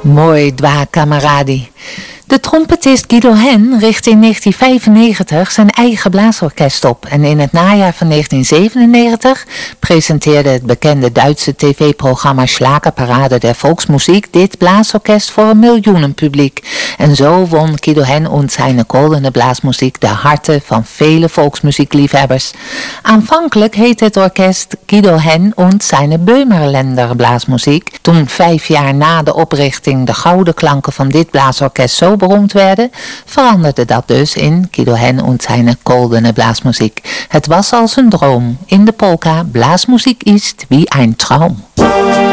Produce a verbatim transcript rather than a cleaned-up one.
Mooi, Dwa Camaradi. De trompetist Guido Hen richtte in negentien vijfennegentig zijn eigen blaasorkest op en in het najaar van negentien zevenennegentig presenteerde het bekende Duitse tv-programma Schlagerparade der Volksmuziek dit blaasorkest voor een miljoenenpubliek. En zo won Guido Hen und seine Goldene Blaasmuziek de harten van vele volksmuziekliefhebbers. Aanvankelijk heette het orkest Guido Hen und seine Böhmerländer Blaasmuziek. Toen vijf jaar na de oprichting de gouden klanken van dit blaasorkest zo beroemd werden, veranderde dat dus in Guido Hen und seine Goldene Blaasmuziek. Het was als een droom. In de polka Blaasmuziek ist wie ein Traum.